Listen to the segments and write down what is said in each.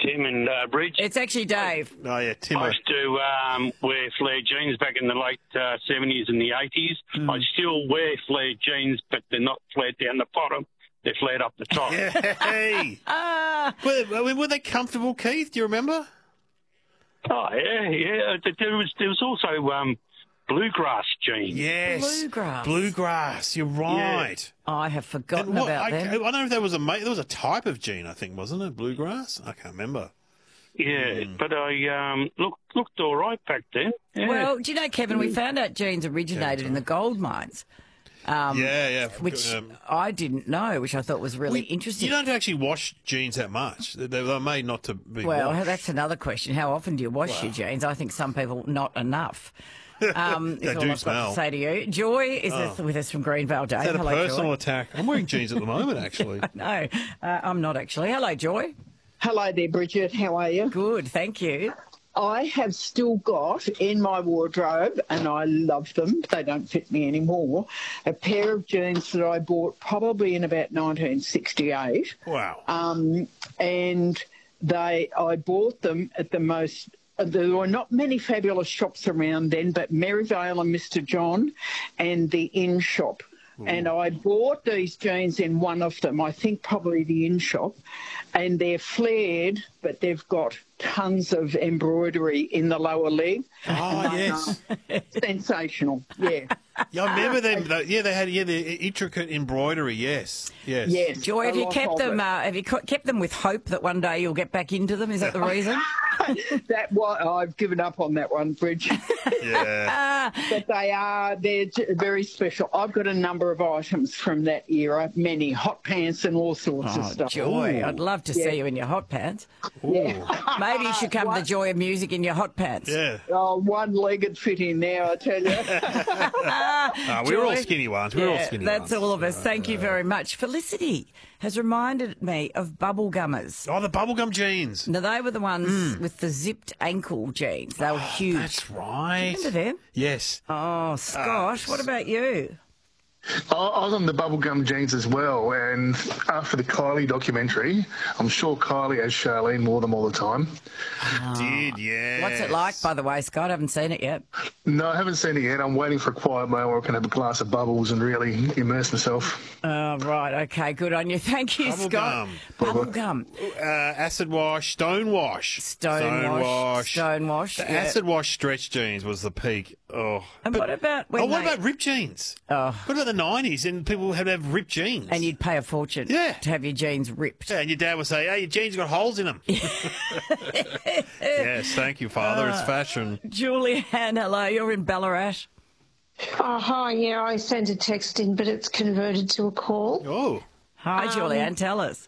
Tim and Bridge. It's actually Dave. Oh, yeah, Tim. I used to wear flared jeans back in the late 70s and the 80s. I still wear flared jeans, but they're not flared down the bottom. They're flared up the top. Hey. Were they comfortable, Keith? Do you remember? Oh, yeah. There was also bluegrass jeans. Yes. Bluegrass. You're right. Yeah. I have forgotten about them. I don't know if there was a type of jean, I think, wasn't it? Bluegrass? I can't remember. Yeah, but I looked all right back then. Yeah. Well, do you know, Kevin, we found out jeans originated in the gold mines. Which I didn't know, which I thought was really interesting. You don't actually wash jeans that much. They're made not to be washed. That's another question. How often do you wash your jeans? I think some people not enough. They is all do I've got smell. to say to you. Joy is with us from Greenvale Day. Is that a Hello, personal Joy. attack? I'm wearing jeans at the moment, actually. No, I'm not actually. Hello, Joy. Hello there, Bridget. How are you? Good, thank you. I have still got in my wardrobe, and I love them, they don't fit me anymore, a pair of jeans that I bought probably in about 1968. Wow. And I bought them at the most... There were not many fabulous shops around then, but Merivale and Mr. John and the In Shop. And I bought these jeans in one of them, I think probably the In Shop, and they're flared, but they've got tons of embroidery in the lower leg. Oh, yes. Sensational, yeah. Yeah, I remember them. They had the intricate embroidery. Yes. Joy, have you kept them? Have you kept them with hope that one day you'll get back into them? Is that the reason? I've given up on that one, Bridge. Yeah. But they're very special. I've got a number of items from that era, many hot pants and all sorts of stuff. Joy, I'd love to see you in your hot pants. Yeah. Maybe you should come to the Joy of Music in your hot pants. Yeah. Oh, one leg would fit in there, I tell you. We're all skinny ones. That's all of us. Thank you very much. Felicity has reminded me of bubblegummers. Oh, the bubblegum jeans. Now, they were the ones with the zipped ankle jeans. They were huge. That's right. Remember them? Yes. Oh, Scott, what about you? I was on the bubblegum jeans as well, and after the Kylie documentary, I'm sure Kylie, as Charlene, wore them all the time. Did, yeah. What's it like, by the way, Scott? I haven't seen it yet. No, I haven't seen it yet. I'm waiting for a quiet moment where I can have a glass of bubbles and really immerse myself. Oh, right. Okay, good on you. Thank you, Scott. Bubblegum. Acid wash, stone wash. Stonewash. The acid wash stretch jeans was the peak. Oh. And what about ripped jeans? Oh. What about the 90s? And people had to have ripped jeans. And you'd pay a fortune to have your jeans ripped. Yeah, and your dad would say, hey, your jeans got holes in them. Yes, thank you, Father. It's fashion. Julianne, hello. You're in Ballarat. Oh, hi. Yeah, I sent a text in, but it's converted to a call. Oh. Hi, Julianne. Tell us.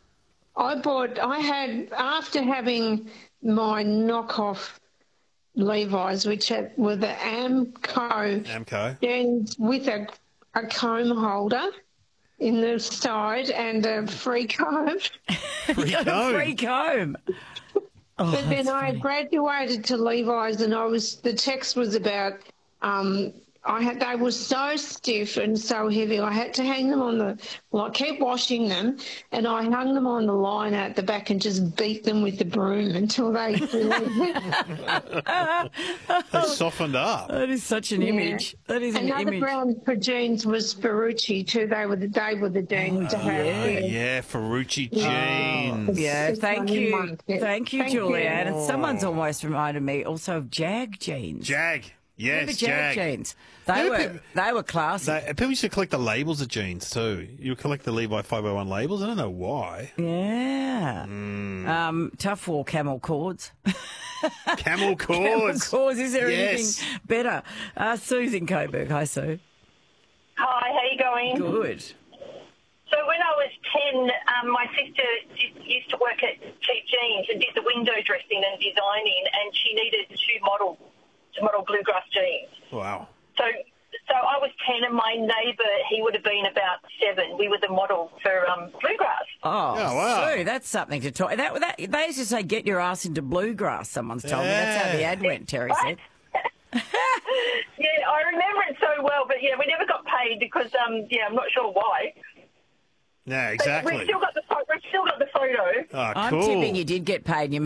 After having my knockoff Levi's, which were the Amco jeans with a comb holder in the side and a free comb. Free comb. But then I graduated to Levi's, and the text was about they were so stiff and so heavy. I had to hang them I kept washing them, and I hung them on the line at the back and just beat them with the broom until they really They softened up. That is such an image. That is an image. Another brand for jeans was Ferrucci too. They were the jeans to have. Yeah, Ferrucci jeans. Thank you. Thank you, Julianne. And someone's almost reminded me also of Jag jeans. Jag. Yes, remember Jag jeans? They were classy. People used to collect the labels of jeans too. You would collect the Levi 501 labels. I don't know why. Yeah. Tough war camel cords. Camel cords. Camel cords. Is there anything better? Sue's in Coburg. Hi, Sue. Hi, how you going? Good. So when I was 10, my sister used to work at Cheap Jeans and did the window dressing and designing, and she needed two models to model bluegrass jeans. Wow. So I was 10, and my neighbour, he would have been about 7. We were the model for bluegrass. Oh, wow. Sue, that's something to talk. They used to say, "Get your ass into bluegrass." Someone's told me that's how the ad went. Terry said. Yeah, I remember it so well, but we never got paid because I'm not sure why. No, exactly. We've still got the photo. Oh, I'm cool. tipping you did get paid. And you